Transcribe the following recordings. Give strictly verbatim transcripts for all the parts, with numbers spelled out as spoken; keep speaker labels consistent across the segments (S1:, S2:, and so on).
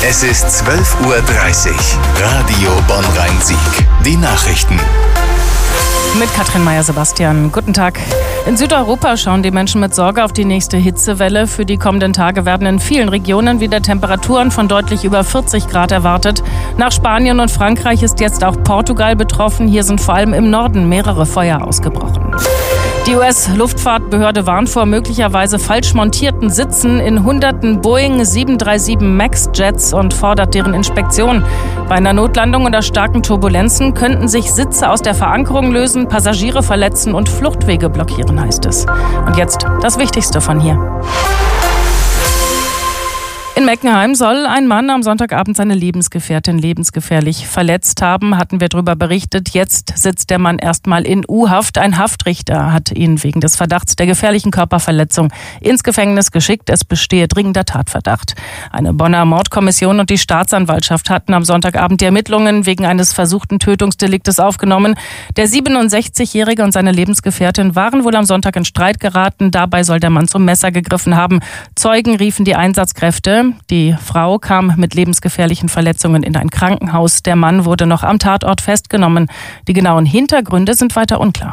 S1: Es ist zwölf Uhr dreißig. Radio Bonn-Rhein-Sieg. Die Nachrichten.
S2: Mit Katrin Meyer-Sebastian. Guten Tag. In Südeuropa schauen die Menschen mit Sorge auf die nächste Hitzewelle. Für die kommenden Tage werden in vielen Regionen wieder Temperaturen von deutlich über vierzig Grad erwartet. Nach Spanien und Frankreich ist jetzt auch Portugal betroffen. Hier sind vor allem im Norden mehrere Feuer ausgebrochen. Die U S-Luftfahrtbehörde warnt vor möglicherweise falsch montierten Sitzen in hunderten Boeing sieben drei sieben Max Jets und fordert deren Inspektion. Bei einer Notlandung oder starken Turbulenzen könnten sich Sitze aus der Verankerung lösen, Passagiere verletzen und Fluchtwege blockieren, heißt es. Und jetzt das Wichtigste von hier. In Meckenheim soll ein Mann am Sonntagabend seine Lebensgefährtin lebensgefährlich verletzt haben, hatten wir darüber berichtet. Jetzt sitzt der Mann erstmal in U-Haft. Ein Haftrichter hat ihn wegen des Verdachts der gefährlichen Körperverletzung ins Gefängnis geschickt. Es bestehe dringender Tatverdacht. Eine Bonner Mordkommission und die Staatsanwaltschaft hatten am Sonntagabend die Ermittlungen wegen eines versuchten Tötungsdeliktes aufgenommen. Der siebenundsechzigjährige und seine Lebensgefährtin waren wohl am Sonntag in Streit geraten. Dabei soll der Mann zum Messer gegriffen haben. Zeugen riefen die Einsatzkräfte. Die Frau kam mit lebensgefährlichen Verletzungen in ein Krankenhaus. Der Mann wurde noch am Tatort festgenommen. Die genauen Hintergründe sind weiter unklar.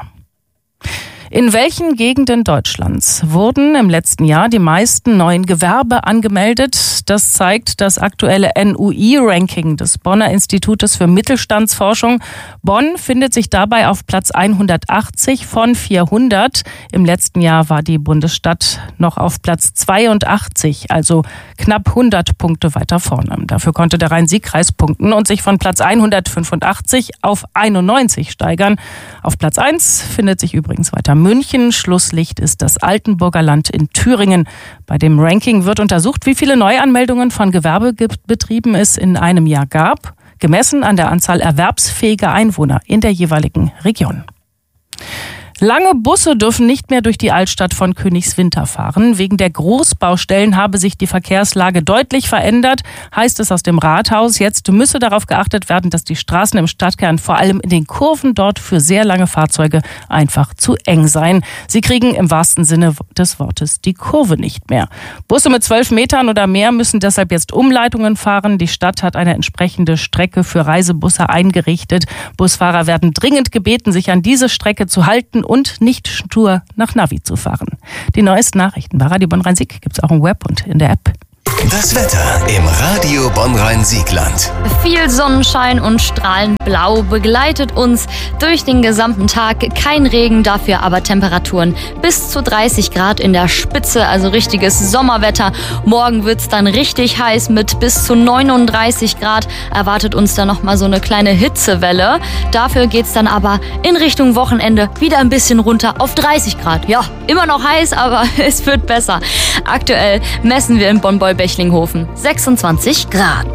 S2: In welchen Gegenden Deutschlands wurden im letzten Jahr die meisten neuen Gewerbe angemeldet? Das zeigt das aktuelle N U I-Ranking des Bonner Institutes für Mittelstandsforschung. Bonn findet sich dabei auf Platz hundertachtzig von vierhundert. Im letzten Jahr war die Bundesstadt noch auf Platz zweiundachtzig, also knapp hundert Punkte weiter vorne. Dafür konnte der Rhein-Sieg-Kreis punkten und sich von Platz hundertfünfundachtzig auf einundneunzig steigern. Auf Platz eins findet sich übrigens weiter München. Schlusslicht ist das Altenburger Land in Thüringen. Bei dem Ranking wird untersucht, wie viele Neuanmeldungen von Gewerbebetrieben es in einem Jahr gab, gemessen an der Anzahl erwerbsfähiger Einwohner in der jeweiligen Region. Lange Busse dürfen nicht mehr durch die Altstadt von Königswinter fahren. Wegen der Großbaustellen habe sich die Verkehrslage deutlich verändert, heißt es aus dem Rathaus. Jetzt müsse darauf geachtet werden, dass die Straßen im Stadtkern, vor allem in den Kurven dort für sehr lange Fahrzeuge, einfach zu eng seien. Sie kriegen im wahrsten Sinne des Wortes die Kurve nicht mehr. Busse mit zwölf Metern oder mehr müssen deshalb jetzt Umleitungen fahren. Die Stadt hat eine entsprechende Strecke für Reisebusse eingerichtet. Busfahrer werden dringend gebeten, sich an diese Strecke zu halten und nicht stur nach Navi zu fahren. Die neuesten Nachrichten bei Radio Bonn-Rhein-Sieg gibt es auch im Web und in der App.
S1: Das Wetter im Radio Bonn-Rhein-Siegland.
S3: Viel Sonnenschein und strahlend blau begleitet uns durch den gesamten Tag. Kein Regen, dafür aber Temperaturen bis zu dreißig Grad in der Spitze, also richtiges Sommerwetter. Morgen wird's dann richtig heiß mit bis zu neununddreißig Grad. Erwartet uns dann nochmal so eine kleine Hitzewelle. Dafür geht's dann aber in Richtung Wochenende wieder ein bisschen runter auf dreißig Grad. Ja, immer noch heiß, aber es wird besser. Aktuell messen wir in Bonn-Beulbechlinghofen sechsundzwanzig Grad.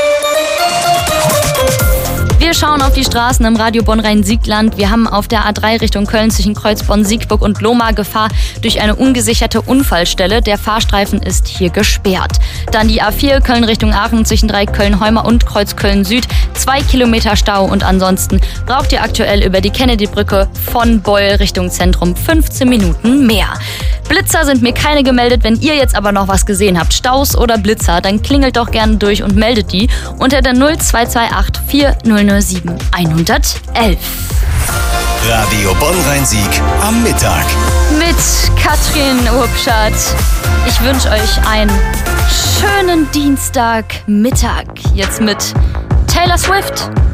S3: Wir schauen auf die Straßen im Radio Bonn-Rhein-Siegland. Wir haben auf der A drei Richtung Köln zwischen Kreuzbonn, Siegburg und Lohmar Gefahr durch eine ungesicherte Unfallstelle. Der Fahrstreifen ist hier gesperrt. Dann die A vier Köln Richtung Aachen zwischen Dreieck Köln-Heumar und Kreuz Köln-Süd. Zwei Kilometer Stau und ansonsten braucht ihr aktuell über die Kennedy-Brücke von Beul Richtung Zentrum fünfzehn Minuten mehr. Blitzer sind mir keine gemeldet. Wenn ihr jetzt aber noch was gesehen habt, Staus oder Blitzer, dann klingelt doch gerne durch und meldet die unter der null zwei zwei acht vier null null sieben eins eins eins.
S1: Radio Bonn-Rhein-Sieg am Mittag.
S3: Mit Katrin Urpschat. Ich wünsche euch einen schönen Dienstagmittag. Jetzt mit Taylor Swift.